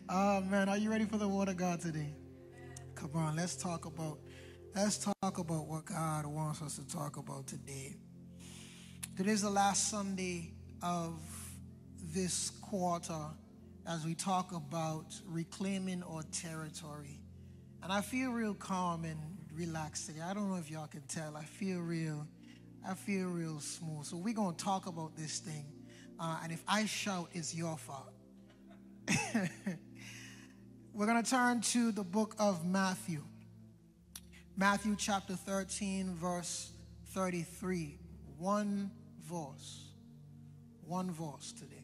Oh man, are you ready for the word of God today? Come on, let's talk about what God wants us to talk about today. Today's the last Sunday of this quarter as we talk about reclaiming our territory. And I feel real calm and relaxed today. I don't know if y'all can tell. I feel real smooth. So we're going to talk about this thing. And if I shout, it's your fault. We're going to turn to the book of Matthew. Matthew chapter 13, verse 33. One verse today.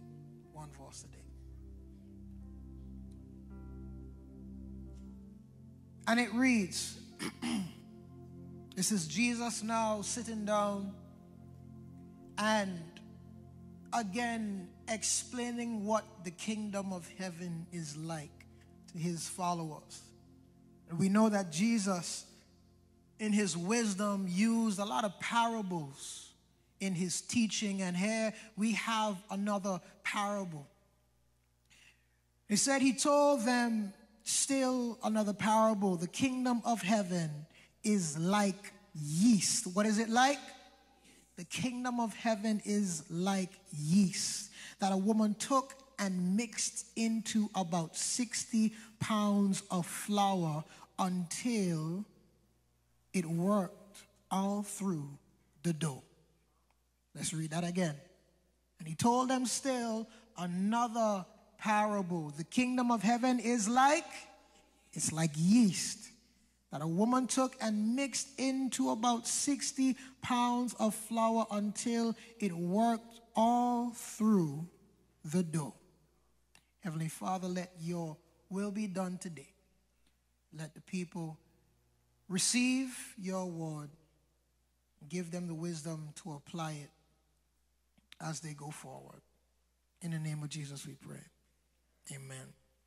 And it reads, this is Jesus now sitting down and again explaining what the kingdom of heaven is like to his followers. And we know that Jesus, in his wisdom, used a lot of parables in his teaching, and here we have another parable. He said he told them still another parable. The kingdom of heaven is like yeast. What is it like? The kingdom of heaven is like yeast that a woman took and mixed into about 60 pounds of flour until it worked all through the dough. Let's read that again. And he told them still another parable. The kingdom of heaven is like yeast that a woman took and mixed into about 60 pounds of flour until it worked all through the dough. Heavenly Father, let your will be done today. Let the people receive your word. Give them the wisdom to apply it as they go forward. In the name of Jesus we pray. Amen.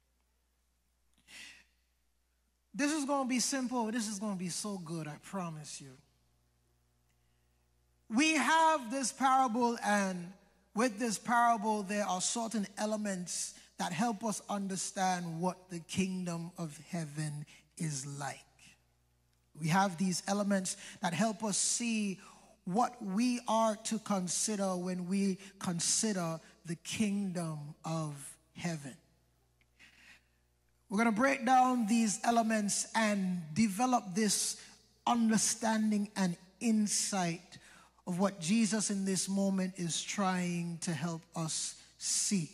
This is going to be simple. This is going to be so good, I promise you. We have this parable, and with this parable, there are certain elements that help us understand what the kingdom of heaven is like. We have these elements that help us see what we are to consider when we consider the kingdom of heaven. We're going to break down these elements and develop this understanding and insight of what Jesus in this moment is trying to help us see.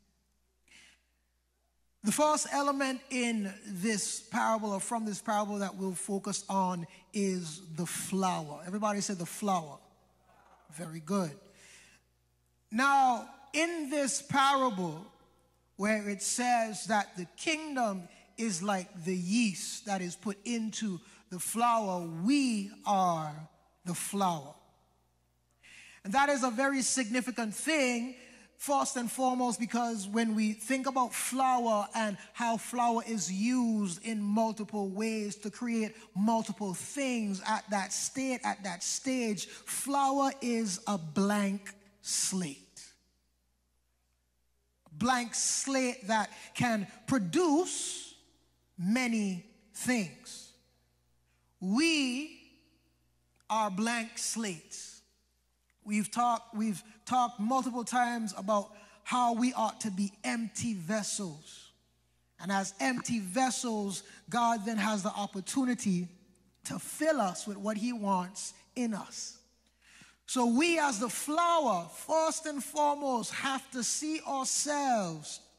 The first element in this parable, or from this parable, that we'll focus on is the flour. Everybody say the flour. Very good. Now, in this parable, where it says that the kingdom is like the yeast that is put into the flour, we are the flour. And that is a very significant thing, first and foremost, because when we think about flour and how flour is used in multiple ways to create multiple things at that stage, flour is a blank slate. Blank slate that can produce many things. We are blank slates. We've talked multiple times about how we ought to be empty vessels. And as empty vessels, God then has the opportunity to fill us with what he wants in us. So we as the flour, first and foremost, have to see ourselves